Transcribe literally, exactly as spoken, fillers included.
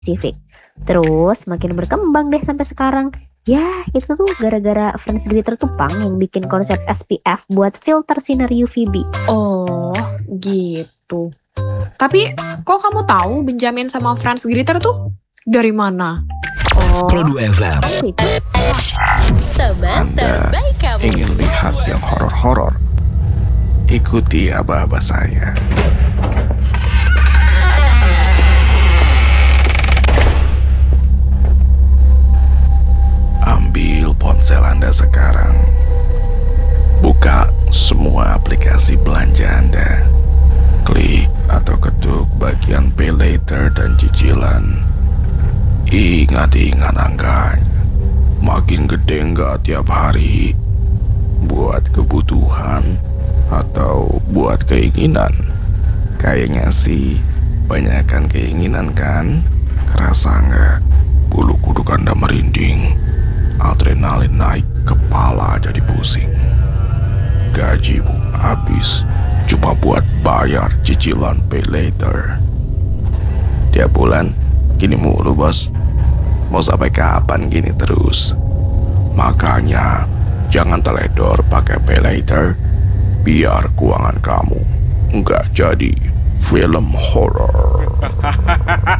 spesifik. Terus makin berkembang deh sampai sekarang. Ya itu tuh gara-gara Friends Glitter tuh Pang yang bikin konsep S P F buat filter sinar U V B. Oh gitu. Tapi kok kamu tahu Benjamin sama Franz Glitter tuh dari mana? Oh, Produk F M. aku itu. Teman terbaik kamu. Ingin lihat yang horor-horor? Ikuti aba-aba saya. Ambil ponsel Anda sekarang. Buka semua aplikasi belanja Anda. Klik atau ketuk bagian Pay Later dan cicilan. Ingat-ingat angkanya. Makin gede nggak tiap hari? Buat kebutuhan atau buat keinginan? Kayaknya sih banyakkan keinginan kan? Kerasa nggak? Bulu kuduk Anda merinding, adrenalin naik, kepala jadi pusing. Gajimu habis cuma buat bayar cicilan Pay Later. Tiap bulan gini mulu bos. Mau sampai kapan gini terus? Makanya jangan teledor pakai Pay Later, biar keuangan kamu nggak jadi film horor.